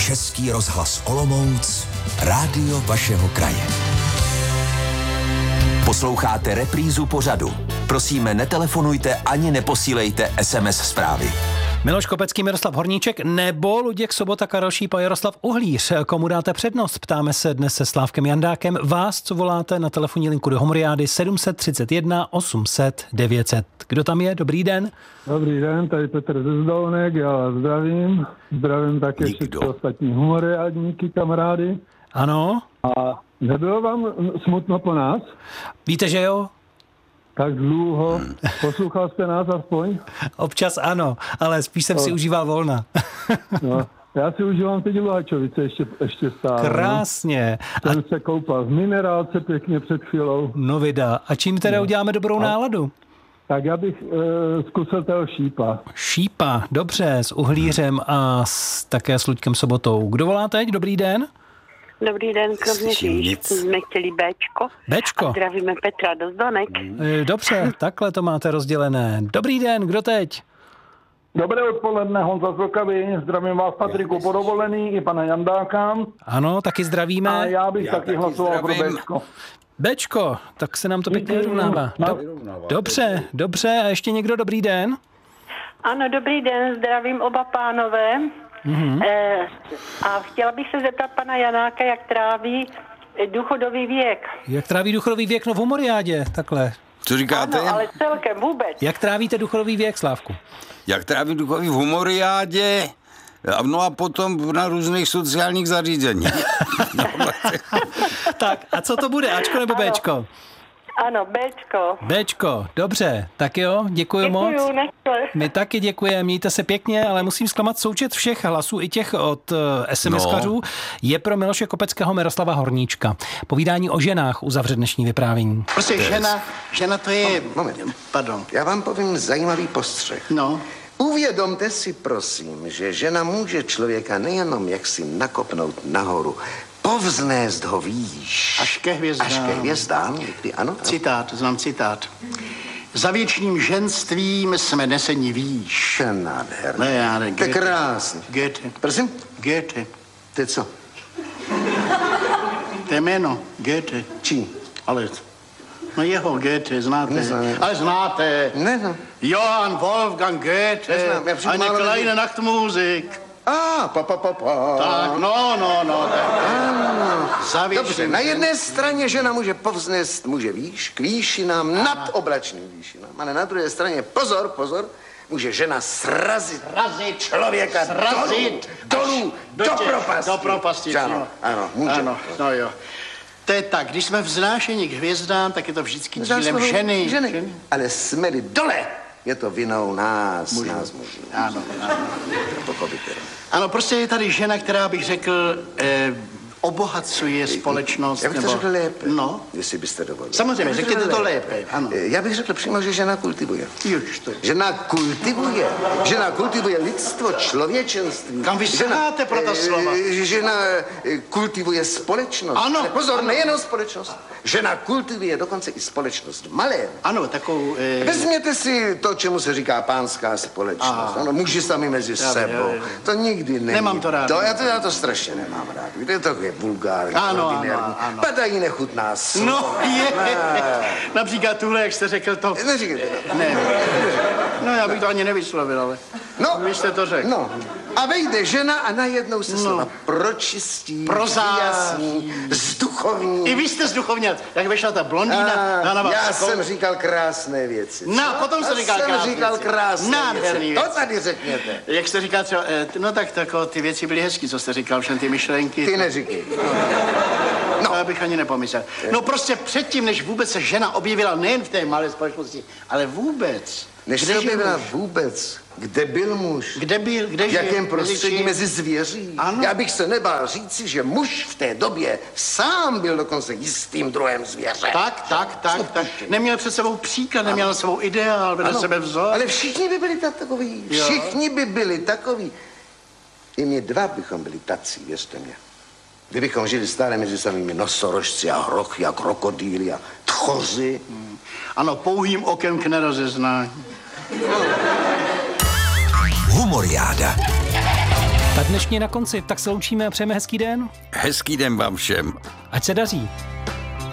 Český rozhlas Olomouc, rádio vašeho kraje. Posloucháte reprízu pořadu. Prosíme, netelefonujte ani neposílejte SMS zprávy. Miloš Kopecký, Miroslav Horníček nebo Luděk Sobota, Karel Šípa, Jaroslav Uhlíř. Komu dáte přednost? Ptáme se dnes se Slávkem Jandákem. Vás, co voláte na telefonní linku do Homoriády 731 800 900. Kdo tam je? Dobrý den. Dobrý den, tady Petr ze Zdolnek, já vás zdravím. Zdravím také všechny ostatní humoriádníky, kamarády. Ano. A nebylo vám smutno po nás? Víte, že jo? Tak dlouho. Poslouchal jste nás aspoň? Občas ano, ale spíš jsem si užíval volna. No, já si užívám teď Luhačovice ještě stále. Krásně. No. Jsem se koupal v minerálce pěkně před chvílou. No vida. A čím teda uděláme dobrou náladu? Tak já bych zkusil toho Šípa. Šípa, dobře, s Uhlířem a také s Luďkem Sobotou. Kdo volá teď? Dobrý den. Dobrý den, kromě jsme chtěli Béčko. Béčko. A zdravíme Petra do Zdonek. Dobře, takhle to máte rozdělené. Dobrý den, kdo teď? Dobré odpoledne, Honza z Vlkavy. Zdravím vás, Patriku, po dovolený i pana Jandáka. Ano, taky zdravíme. A já bych taky hlasoval pro Béčko. Béčko, tak se nám to pěkně vyrovnává. Dobře. A ještě někdo? Dobrý den? Ano, dobrý den, zdravím oba pánové. A chtěla bych se zeptat pana Janáka, jak tráví důchodový věk. Jak tráví důchodový věk? No v Homoriádě, takhle. Co říkáte? Ano, ale celkem vůbec. Jak trávíte důchodový věk, Slávku? Jak tráví důchodový v Homoriádě? No a potom na různých sociálních zařízeních. Tak, a co to bude? Ačko nebo Béčko? Ano, Béčko. Béčko, dobře. Tak jo, děkuji moc. Nechce. My taky děkujeme, mějte se pěkně, ale musím zklamat součet všech hlasů, i těch od SMS-kařů. Je pro Miloše Kopeckého, Miroslava Horníčka. Povídání o ženách uzavře dnešní vyprávění. Prostě žena to je... Moment. Pardon. Já vám povím zajímavý postřeh. No. Uvědomte si, prosím, že žena může člověka nejenom jaksi nakopnout nahoru, povznést ho výš. Až ke hvězdám. Až ke hvězdám, někdy, ano. Znám citát. Za věčným ženstvím jsme neseni výš. To je nádherný. Ne, já ne, To je krásný. Goethe. Prosím? Goethe. To je co? To je jméno. Goethe. Čí? Ale... No jeho Goethe, znáte. Neznám. Ale znáte. Neznám. Johann Wolfgang Goethe. Neznám, já Eine kleine Nachtmusik. Pa. Tak, no. Dobře, na jedné straně žena může povznést muže výš, k výšinám, nad oblačným výšinám. Ale na druhé straně, pozor, může žena srazit člověka dolů, do propasti. Do propasti, ano, může. Ano, no jo. To je tak, když jsme vznášeni k hvězdám, tak je to vždycky dílem ženy. Ale jsme-li dole, je to vinou nás mužů. Ano. Pochopitelně. Ano, prostě je tady žena, která bych řekl, obohacuje společnost. Já bych to řekl lépe, no. Jestli byste dovolili. Samozřejmě, řekněte to lépe, ano. Já bych řekl přímo, že žena kultivuje. Juž to. Žena kultivuje lidstvo, člověčenství. Kam vy saháte pro ta slova? Žena kultivuje společnost. Ano. Ale pozor, nejenom společnost. Žena kultivuje dokonce i společnost malé. Ano, takovou... Vezměte si to, čemu se říká pánská společnost. Ano, muži sami mezi sebou. To nikdy není. Nemám to rád. Já to strašně nemám rád. Víte, to je vulgární, ano. Padají nechutná slova. No, například tuhle, jak jste řekl to... Neříkejte to. Ne. No, já bych to ani nevyslovil, ale... No. Vy jste to řekl. No. A vejde žena a najednou se slova pročistí, vyjasní, zduchovní. I vy jste zduchovněl. Jak vešla ta blondýna, na vás. Já jsem říkal krásné věci. No, potom jste říkal krásné věci. To tady řekněte. Jak jste říkal třeba, no tak ty věci byly hezký, co jste říkal, všem ty myšlenky. Ty neříkej. No. To bych ani nepomyslel. No prostě předtím, než vůbec se žena objevila nejen v té malé společnosti, ale vůbec. Než se objevila vůbec, kde byl muž? Kde v jakém prostředí mezi zvěří? Ano. Já bych se nebál říci, že muž v té době sám byl dokonce jistým druhem zvěře. Tak. Neměl před sebou příklad, neměl svou ideál, vedle sebe vzor. Ale všichni by byli takoví. Všichni by byli takoví. I my dva bychom byli tací, věřte mě. Kdybychom žili stále mezi samými nosorožci a hrochy a krokodýly a tchoři. Ano, pouhým okem k nerozeznání. Humoriáda. Tak dnešně na konci, tak se loučíme a přejeme hezký den. Hezký den vám všem. Ať se daří.